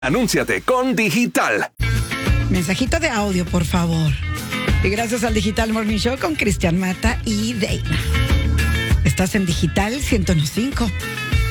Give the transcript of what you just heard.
Anúnciate con Digital. Mensajito de audio, por favor. Y gracias al Digital Morning Show con Cristian Mata y Deina. Estás en Digital 101.5.